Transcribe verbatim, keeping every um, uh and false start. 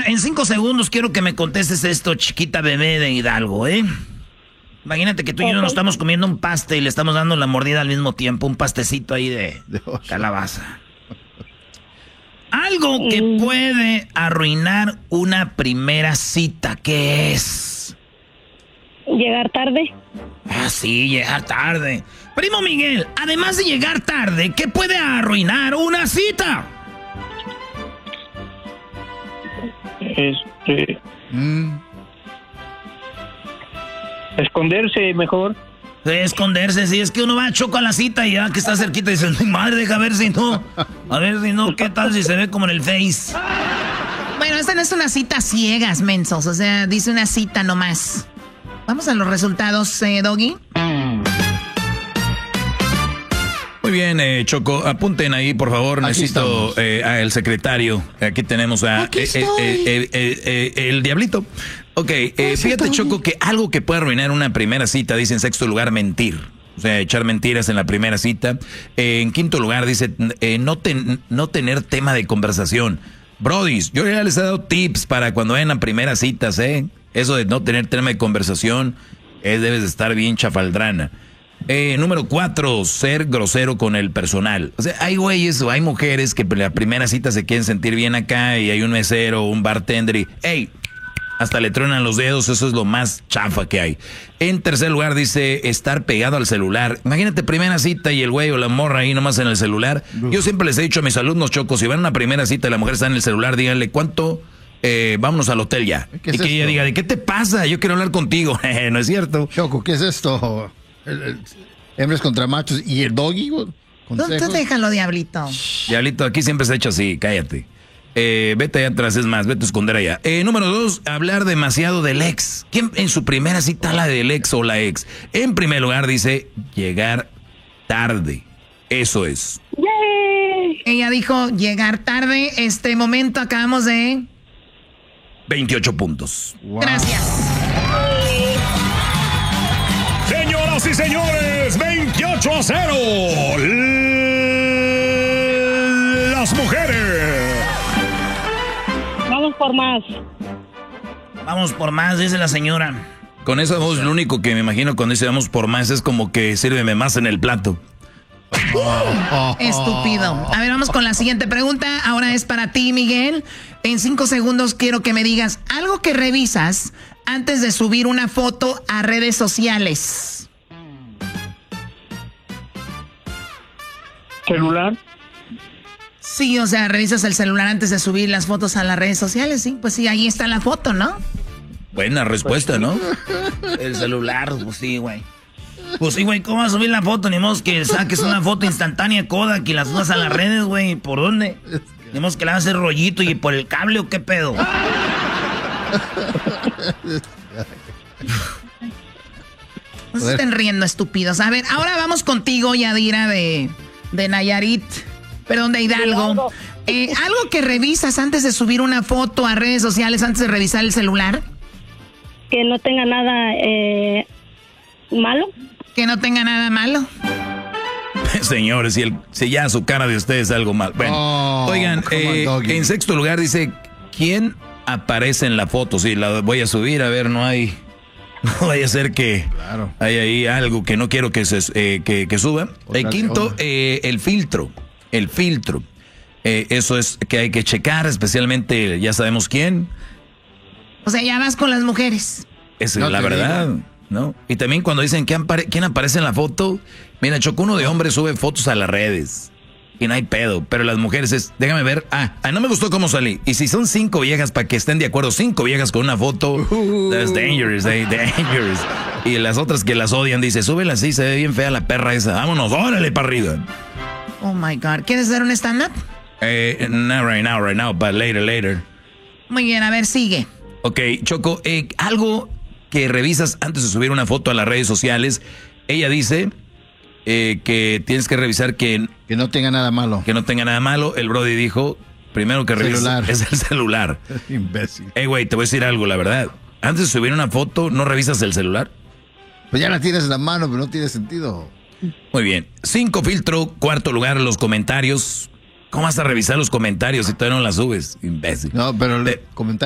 en cinco segundos quiero que me contestes esto, chiquita bebé de Hidalgo, ¿eh? Imagínate que tú y yo nos estamos comiendo un paste y le estamos dando la mordida al mismo tiempo, un pastecito ahí de calabaza. Algo que puede arruinar una primera cita, ¿qué es? Llegar tarde. Ah, sí, llegar tarde. Primo Miguel, además de llegar tarde, ¿qué puede arruinar una cita? Este... Mm. Esconderse mejor. Esconderse, sí, es que uno va a choco a la cita y ya que está cerquita y dice, mi madre, deja ver si no. A ver si no, ¿qué tal si se ve como en el Face? Bueno, esta no es una cita ciegas, mensos, o sea, dice una cita nomás. Vamos a los resultados, eh, Doggy. Muy bien, eh, Choco, apunten ahí, por favor, aquí necesito eh, al secretario. Aquí tenemos a Aquí eh, eh, eh, eh, eh, el Diablito. Ok, eh, fíjate, Choco, que algo que puede arruinar una primera cita, dice en sexto lugar, mentir. O sea, echar mentiras en la primera cita. Eh, en quinto lugar, dice eh, no, ten, no tener tema de conversación. Brodis, yo ya les he dado tips para cuando vayan a primeras citas, ¿eh? Eso de no tener tema de conversación, eh, debes de estar bien chafaldrana. Eh, número cuatro, ser grosero con el personal. O sea, hay güeyes o hay mujeres que en la primera cita se quieren sentir bien acá y hay un mesero o un bartender y, hey, hasta le truenan los dedos, eso es lo más chafa que hay. En tercer lugar dice estar pegado al celular. Imagínate primera cita y el güey o la morra ahí nomás en el celular. Yo siempre les he dicho a mis alumnos, Chocos, si van a una primera cita y la mujer está en el celular, díganle, ¿cuánto? Eh, vámonos al hotel ya. ¿Qué y es que esto? ella diga, ¿de qué te pasa? Yo quiero hablar contigo. No es cierto. Choco, ¿qué es esto? El, el, hembras contra machos y el Doggy. Tú, tú déjalo, Diablito. Diablito, aquí siempre se ha hecho así, cállate. Eh, vete allá atrás, es más, vete a esconder allá. Eh, número dos, hablar demasiado del ex. ¿Quién en su primera cita habla del ex o la ex? En primer lugar dice llegar tarde. Eso es. ¡Yay! Ella dijo llegar tarde. Este momento acabamos de... veintiocho puntos. Wow. Gracias. Señoras y señores, veintiocho a cero. Las mujeres. Vamos por más. Vamos por más, dice la señora. Con esa voz, lo único que me imagino cuando dice vamos por más es como que sírveme más en el plato. Estúpido. A ver, vamos con la siguiente pregunta. Ahora es para ti, Miguel. En cinco segundos quiero que me digas algo que revisas antes de subir una foto a redes sociales. ¿Celular? Sí, o sea, revisas el celular antes de subir las fotos a las redes sociales, sí. Pues sí, ahí está la foto, ¿no? Buena respuesta, ¿no? El celular, pues sí, güey. Pues sí, güey, ¿cómo vas a subir la foto? Ni modo que saques una foto instantánea Kodak y las subas a las redes, güey. ¿Por dónde? Ni modo que le hagas el rollito y por el cable o qué pedo. No se estén riendo, estúpidos. A ver, ahora vamos contigo, Yadira, de, de Nayarit. Perdón, de Hidalgo. Eh, ¿Algo que revisas antes de subir una foto a redes sociales, antes de revisar el celular? Que no tenga nada eh, malo. Que no tenga nada malo. Señores, si, el, si ya su cara de ustedes es algo mal. Bueno, oh, oigan, eh, en sexto lugar dice, ¿quién aparece en la foto? Sí, la voy a subir, a ver, no hay... No vaya a ser que claro. hay ahí algo que no quiero que se eh, que, que suba. Otra, el quinto, eh, el filtro. El filtro. Eh, eso es que hay que checar, especialmente, ya sabemos quién. O sea, ya vas con las mujeres. Esa es no la verdad, digo. ¿No? Y también cuando dicen ¿quién, apare quién aparece en la foto? Mira, Choco, uno de hombres sube fotos a las redes. Y no hay pedo, pero las mujeres es, déjame ver, ah, ah no me gustó cómo salí. Y si son cinco viejas para que estén de acuerdo, cinco viejas con una foto, uh, that's dangerous, eh, dangerous. Y las otras que las odian, dice, súbela así, se ve bien fea la perra esa, vámonos, órale para arriba. Oh my God, ¿quieres hacer un stand-up? Eh, not right now, right now, but later, later. Muy bien, a ver, sigue. Ok, Choco, eh, algo que revisas antes de subir una foto a las redes sociales, ella dice... Eh, que tienes que revisar que... Que no tenga nada malo. Que no tenga nada malo. El Brody dijo, primero que revisas es el celular. Imbécil. Ey, güey, te voy a decir algo, la verdad. Antes de subir una foto, ¿no revisas el celular? Pues ya la tienes en la mano, pero no tiene sentido. Muy bien. Cinco, filtro. Cuarto lugar, los comentarios. ¿Cómo vas a revisar los comentarios si todavía no las subes? Imbécil. No, pero el comentario.